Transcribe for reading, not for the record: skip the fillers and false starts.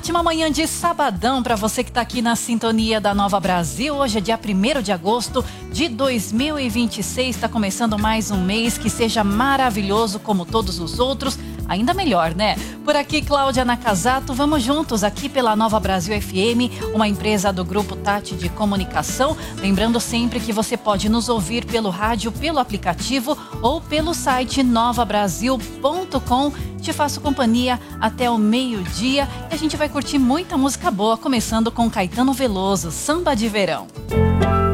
ótima manhã de sabadão para você que está aqui na sintonia da Nova Brasil. Hoje é dia 1º de agosto de 2026, está começando mais um mês que seja maravilhoso como todos os outros, ainda melhor, né? Por aqui, Cláudia Nakazato, vamos juntos aqui pela Nova Brasil FM, uma empresa do Grupo Tati de Comunicação. Lembrando sempre que você pode nos ouvir pelo rádio, pelo aplicativo ou pelo site novabrasil.com. Te faço companhia até o meio-dia e a gente vai curtir muita música boa, começando com Caetano Veloso, Samba de Verão.